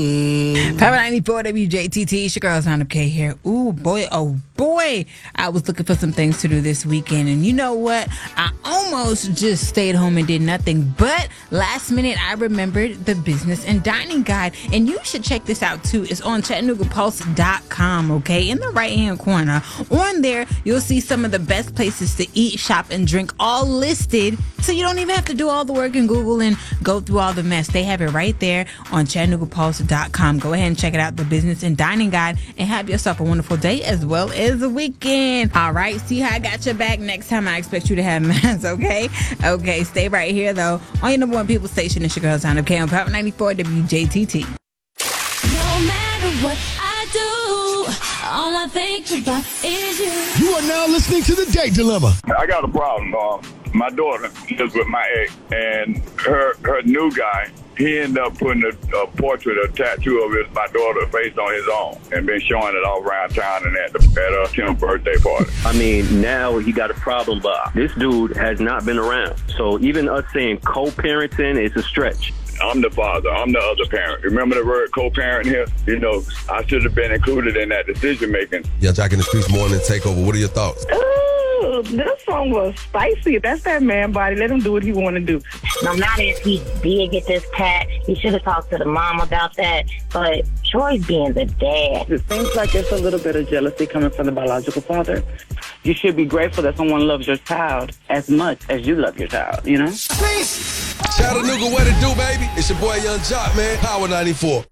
Power 94 WJTT, it's your girl, Sound of K here. Ooh, boy, oh boy. I was looking for some things to do this weekend, and you know what? I almost just stayed home and did nothing, but last minute I remembered the Business and Dining Guide, and you should check this out too. It's on ChattanoogaPulse.com, okay? In the right-hand corner. On there, you'll see some of the best places to eat, shop, and drink all listed, so you don't even have to do all the work in Google and go through all the mess. They have it right there on ChattanoogaPulse.com. Go ahead and check it out, the Business and Dining Guide, and have yourself a wonderful day as well as a weekend. All right, see how I got your back next time. I expect you to have mine, okay? Okay, stay right here, though, on your number one people station. It's your girl, Sound of K on Power 94 WJTT. No matter what I do, all I think about is you. You are now listening to The Date Dilemma. I got a problem. My daughter lives with my ex, and her new guy, he ended up putting a portrait, a tattoo of my daughter's face on his own, and been showing it all around town and at her 10th birthday party. I mean, now he got a problem, but this dude has not been around. So even us saying co-parenting is a stretch. I'm the father. I'm the other parent. Remember the word co-parent here? You know, I should have been included in that decision making. Yeah, Jack in the Streets Morning Takeover. What are your thoughts? Ooh, this song was spicy. That's that man body. Let him do what he want to do. No matter if he did get this tat, he should have talked to the mom about that. But Troy's being the dad. It seems like it's a little bit of jealousy coming from the biological father. You should be grateful that someone loves your child as much as you love your child, you know? Chattanooga, what it do, baby? It's your boy Young Jock, man. Power 94.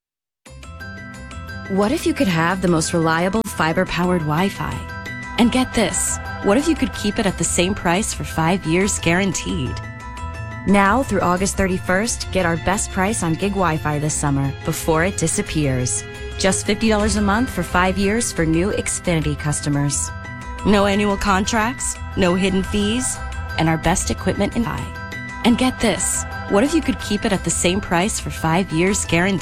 What if you could have the most reliable fiber-powered Wi-Fi? And get this, what if you could keep it at the same price for 5 years guaranteed? Now through August 31st, get our best price on gig Wi-Fi this summer before it disappears. Just $50 a month for 5 years for new Xfinity customers. No annual contracts, no hidden fees, and our best equipment in high. And get this, what if you could keep it at the same price for 5 years guaranteed?